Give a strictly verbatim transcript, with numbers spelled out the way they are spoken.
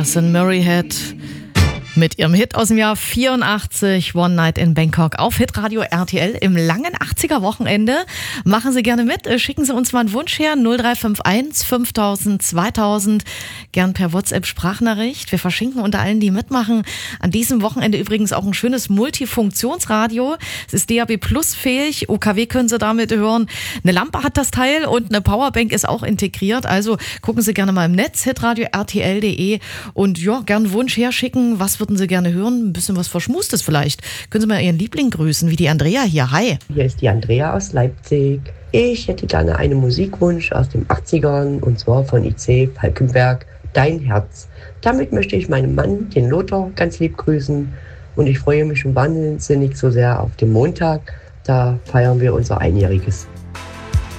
Das sind Murray Head mit ihrem Hit aus dem Jahr vierundachtzig, One Night in Bangkok, auf Hitradio R T L im langen achtziger-Wochenende. Machen Sie gerne mit, schicken Sie uns mal einen Wunsch her, null drei fünf eins fünftausend zweitausend, gern per WhatsApp-Sprachnachricht. Wir verschenken unter allen, die mitmachen, an diesem Wochenende übrigens auch ein schönes Multifunktionsradio. Es ist D A B Plus fähig, O K W können Sie damit hören. Eine Lampe hat das Teil und eine Powerbank ist auch integriert. Also gucken Sie gerne mal im Netz, hitradio r t l punkt d e, und ja, gern einen Wunsch herschicken. Was würden Sie gerne hören? Ein bisschen was Verschmustes vielleicht. Können Sie mal Ihren Liebling grüßen, wie die Andrea hier. Hi. Hier ist die Andrea aus Leipzig. Ich hätte gerne einen Musikwunsch aus den achtzigern, und zwar von I C Falkenberg, Dein Herz. Damit möchte ich meinen Mann, den Lothar, ganz lieb grüßen, und ich freue mich schon wahnsinnig so sehr auf den Montag. Da feiern wir unser Einjähriges.